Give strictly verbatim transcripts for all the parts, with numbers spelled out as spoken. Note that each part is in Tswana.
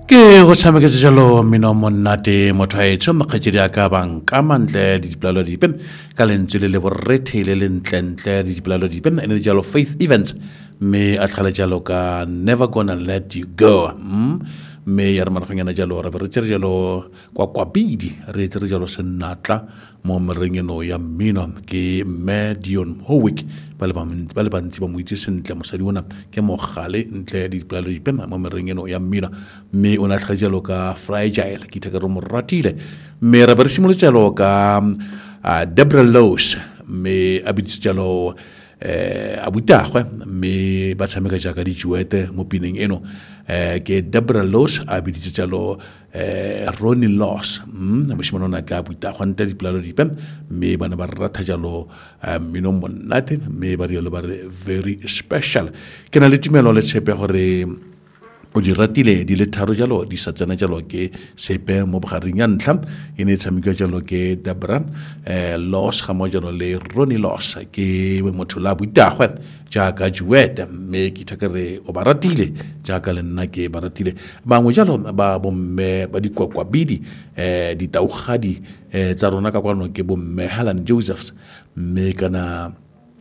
ke go tshameka sejalo mino monate motho a etso makgetšedi a ka banka mantle di dipolalo dipe ka lentswe le le borrethe le lentlentle di dipolalo dipe ene di jalo faith events me a tlhale jalo ka never gonna let you go mm? me ya re managanyana jalo re re tsere jalo kwa kwa bidi re tsere jalo senatla mo merengeno ya mino ke Medion Howick ba le ba le bantsi ba mo itse sentle mosadi ona ke mogale ntle di dipolalo dipe mo merengeno ya mino me ona tlha jalo ka fragile ke tla ka re mo ratile me re re simolotse jalo ka uh, Deborah Lowe's me abitse jalo eh abutagwe me ba tshameka jaaka di juete mo pineng eno eh ke Deborah Lowe's abitse jalo eh Ronnie Loss mm mo shimona ka abutagwe nte di polalo di pem me bana ba ratha jalo mino monate me ba rielo ba very special ke na le tumelo le tshepe gore o di ratile di le tharo jalo di sa tsena jalo ke sepe mo bogareng ya ntlha e ne tshameka jalo ke Deborah eh Loss ga mo jalo le Ronnie Loss ke motho la butagwe jaaka juete me ke thakere o ba ratile jaaka le nna ke ba ratile bangwe jalo ba bomme ba di kwakwa bidi eh di taugadi eh tsa rona ka kwano ke bomme Helen Josephs me kana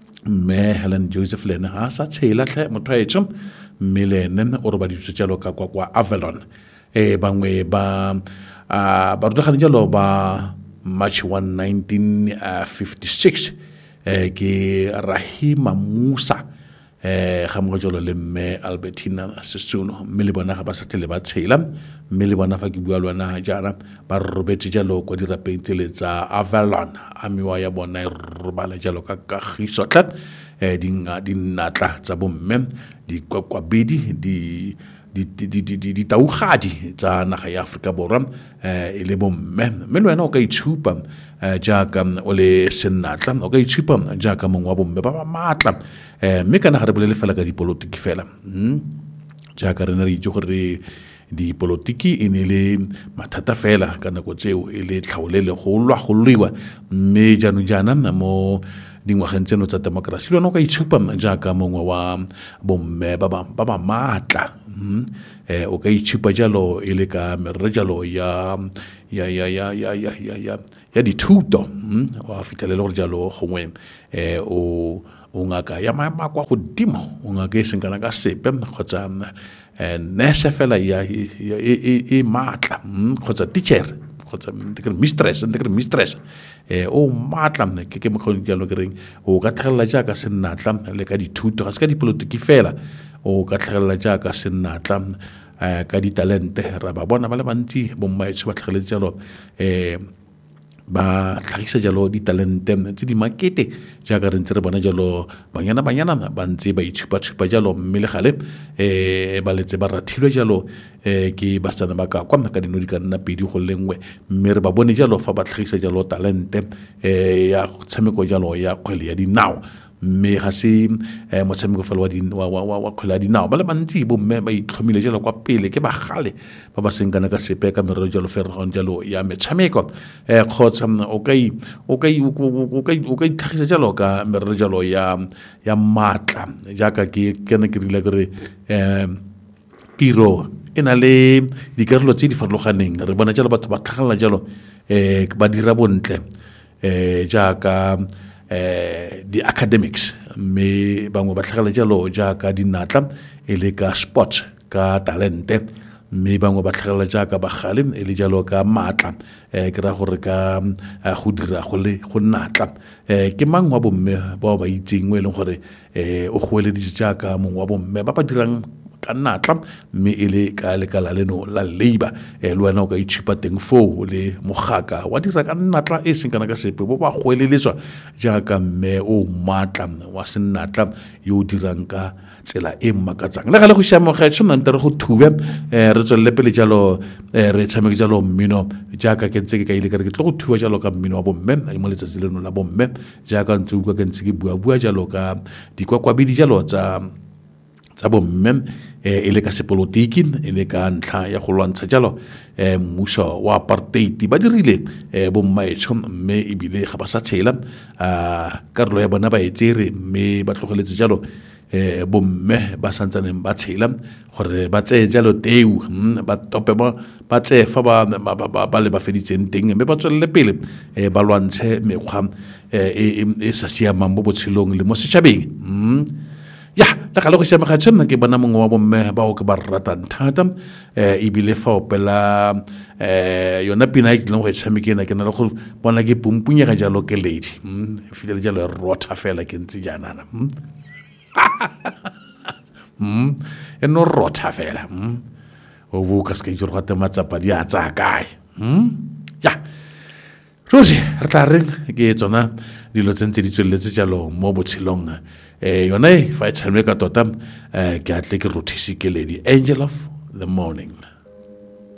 me Helen Joseph lena ha sa tshela tle motho a etso milene o re ba ditse jalo ka kwa kwa Avalon eh bangwe ba a ba re ga jalo ba March one nineteen fifty-six eh ke Rahima Musa eh ga mo jalo le mme Albertina Sesuno mmele bona ga ba sa tele ba tshela mmele bona fa ke bua lwana jana ba robetse jalo go dira pentele tsa Avalon amiwa ya bona re ba le jalo ka kagiso tla eh dinga dinatla tsa bomme di kwa bedi di di di di di di taugadi tsa naga ya Afrika Borwa eh ile bomme me le wena o ka itshupa jaaka o le senatla o ka itshupa jaaka mongwe wa bomme ba ba matla eh me kana ga re bolele fela ka dipolotiki fela mm jaaka re ne re itse gore dipolotiki e ne le mathata fela ka nako tseo e le tlhaolele go lwa go lwiwa mme jano jana mo dingwageng tseno tsa demokrasi le no ka itshupa jaaka mongwe wa bomme ba ba ba matla mm eh o ka itshupa jalo e le ka merre jalo ya ya ya ya ya ya ya ya ya dithuto mm wa fitlhelelo gore jalo gongwe eh o o ngaka ya maema kwa godimo o ngaka e sengana ka sepe kgotsa eh nese fela ya e matla kgotsa teacher kgotsa ke mistress ke mistress eh o matla ke ke mo khone jalo ke reng o ka tlhagella jaaka senatla le ka dithuto ga se ka dipolotiki fela o ka tlhagella jaaka senatla eh ka di talente ra ba bona ba le bantsi bo mmaetso ba tlhageletse jalo eh ba tlhagisa jalo di talente tse di makete jaaka re ntse re bona jalo banyana banyana ba ntse ba itshupa tshupa jalo mme le gale eh ba letse ba rathilwe jalo eh ke basana ba ka kwa ka dino di ka nna pedi go lengwe mme re ba bone jalo fa ba tlhagisa jalo talente eh ya tshameko jalo ya kgwele ya dinao mme ga se motshameko fela wa di wa wa kgwele ya dinao ba le bantsi bo mme ba itlhomile jalo kwa pele ke ba gale ba ba sengana ka sepe ka merero jalo ferron jalo ya metshameko eh khotsa o kai o kai o kai o kai tlhagisa jalo ka merero jalo ya ya matla jaaka ke kene ke rile gore eh tiro ena le dikarolo tse di farologaneng re bona jalo batho ba tlhagala jalo eh ba dira bontle eh jaaka eh di academics me bangwe ba tlhagala jalo jaaka dinatla e le ka sports ka talente me bangwe ba tlhagala jaaka ba gale e le jalo ka matla eh ke ra gore ka go dira go le go natla eh ke mang wa bomme ba ba itseng mo e leng gore eh o goele di jaaka mongwe wa bomme ba ba dirang ka natla me ele ka le kala leno la labor e le wena o ka itshupa teng fo le mogaka wa dira ka natla e seng kana ka sepe bo ba goeleletswa jaaka me o matla wa senatla yo dirang ka tsela e makatsang le gale go shamo ga tsona ntere go thube re tswelle pele jalo re tshameka jalo mmino jaaka ke ntse ke ka ile ka re ke tlo go thuba jalo ka mmino wa bomme mo letsatsi leno la bomme jaaka ntse utlwa ke ntse ke bua bua jalo ka dikwakwabedi jalo tsa tsa bomme e le ka sepolotiki e le ka ntlha ya go lwantsha jalo eh mmuso wa apartheid ba dirile eh bommaetsho mme e bile ga ba sa tshela a karolo ya bona ba etsere mme ba tlogeletse jalo eh bomme ba santsaneng ba tshela gore ba tse jalo teu ba tope ba ba tse fa ba ba le ba feditseng teng mme ba tswelle pele e ba lwantshe mekgwa e e sa siamang mo botshelong le mo setšhabeng ya la ka le go shama ga tsena ke bona mongwe wa bomme ba o ke ba ratang thata e bile fa opela eh yona pina e tleng go tshamekena ke na le go bona ke pumpunya ga jalo ke lady e file jalo e rotha fela ke ntse janana mm e no rotha fela mm o buka ska juro ga matsapa di a tsa kae mm ya Rosi re tla reng ke tsona dilo tsentse di tsweletse jalo mo botshelong eh yona e fa e tshameka tota eh ke atle ke rothisi ke lady angel of the morning.